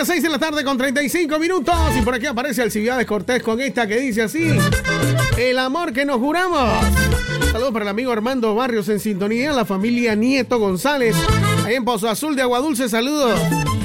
las 6 de la tarde con 35 minutos. Y por aquí aparece Alcibiades Cortés con esta que dice así: el amor que nos juramos. Saludos para el amigo Armando Barrios en sintonía, la familia Nieto González, ahí en Pozo Azul de Aguadulce, saludos.